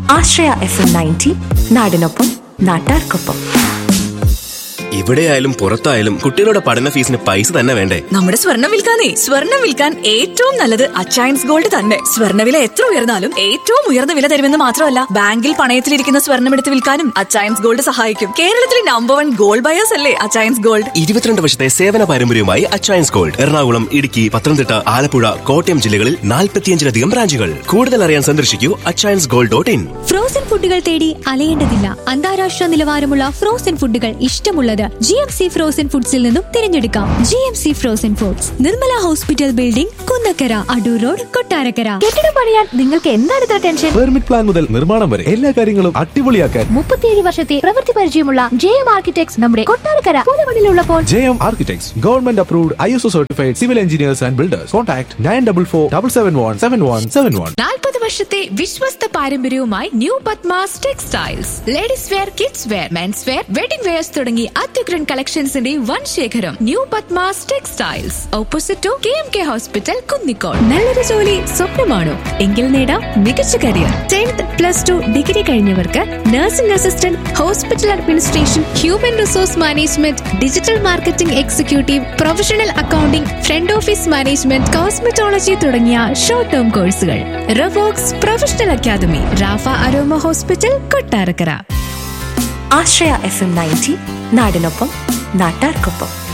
ആശ്രയ FM 90 നാടിനൊപ്പം നാട്ടാർക്കൊപ്പം. എവിടെയായാലും പുറത്തായാലും കുട്ടികളുടെ പഠന ഫീസിന് പൈസ തന്നെ വേണ്ടേ? നമ്മുടെ സ്വർണ്ണം വിൽക്കാൻ ഏറ്റവും നല്ലത് അച്ചയൻസ് ഗോൾഡ് തന്നെ. സ്വർണ്ണവില എത്ര ഉയർന്നാലും ഏറ്റവും ഉയർന്ന വില തരുമെന്ന് മാത്രമല്ല, ബാങ്കിൽ പണയത്തിലിരിക്കുന്ന സ്വർണ്ണം എടുത്ത് വിൽക്കാനും അച്ചയൻസ് ഗോൾഡ് സഹായിക്കും. കേരളത്തിലെ നമ്പർ 1 ഗോൾഡ് ബയേഴ്സ് അല്ലേ അച്ചയൻസ് ഗോൾഡ്. 22 വർഷത്തെ സേവന പാരമ്പര്യവുമായി അച്ചയൻസ് ഗോൾഡ് എറണാകുളം, ഇടുക്കി, പത്തനംതിട്ട, ആലപ്പുഴ, കോട്ടയം ജില്ലകളിൽ 45-ലധികം ബ്രാഞ്ചുകൾ. കൂടുതൽ അറിയാൻ സന്ദർശിക്കൂ achainsgold.in. ഫ്രോസൺ ഫുഡുകൾ തേടി അലയേണ്ടതില്ല. അന്താരാഷ്ട്ര നിലവാരമുള്ള ഫ്രോസൺ ഫുഡുകൾ ഇഷ്ടമുള്ളത് GMC ഫ്രോസൺ ഫുഡ്സിൽ നിന്നും തിരഞ്ഞെടുക്കാം. GMC frozen foods, Nirmala hospital building, Kunnakkara, Adoor road, Kottarakkara. കെട്ടിടം പണിയാൻ നിങ്ങൾക്ക് എന്താണ് ഇത്ര ടെൻഷൻ? പെർമിറ്റ് പ്ലാൻ മുതൽ നിർമ്മാണം വരെ എല്ലാ കാര്യങ്ങളും അടിപൊളിയാക്കാൻ 37 വർഷത്തെ പ്രവൃത്തി പരിചയമുള്ള JM ആർക്കിടെക്ട്സ് നമ്മുടെ Kottarakkara പൂലമണിലുള്ളപ്പോൾ. JM architects government approved ISO certified civil engineers and builders. Contact 9447717171. 40 വർഷത്തെ വിശ്വസ്ത പാരമ്പര്യവുമായി new Padmas textiles. Ladies wear, kids wear, men's wear, wedding wears തുടങ്ങി അത്യുഗ്രൻ കളക്ഷൻസിന്റെ വൻ ശേഖരം. New Padmas textiles, opposite to KMK hospital, Kunnicode. നല്ലൊരു ജോലി സ്വപ്നമാണോ? എങ്കിൽ നേടാം മികച്ച career. 10th +2 degree കഴിഞ്ഞവർക്ക് nursing assistant, hospital administration, human resource management, digital marketing executive, professional accounting, front office management, cosmetology തുടങ്ങിയ short term കോഴ്സുകൾ. റവോക്സ് professional academy, Rafah aroma hospital, Kottarakkara. ആശ്രയ FM 90 നാടിനൊപ്പം നാട്ടാർക്കൊപ്പം.